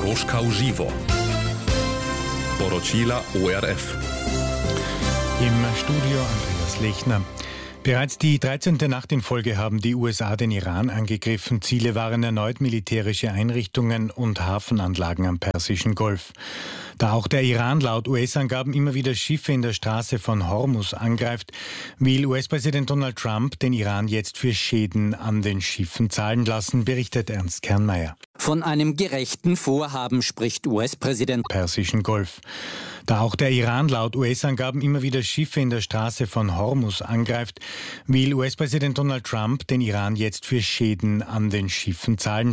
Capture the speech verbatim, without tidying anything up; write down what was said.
Roscau Živo. Poročila O R F. Im Studio Andreas Lechner. Bereits die dreizehnte Nacht in Folge haben die U S A den Iran angegriffen. Ziele waren erneut militärische Einrichtungen und Hafenanlagen am Persischen Golf. Da auch der Iran laut U S-Angaben immer wieder Schiffe in der Straße von Hormuz angreift, will U S-Präsident Donald Trump den Iran jetzt für Schäden an den Schiffen zahlen lassen, berichtet Ernst Kernmeier. Von einem gerechten Vorhaben spricht U S-Präsident Persischen Golf. Da auch der Iran laut U S-Angaben immer wieder Schiffe in der Straße von Hormuz angreift, will U S-Präsident Donald Trump den Iran jetzt für Schäden an den Schiffen zahlen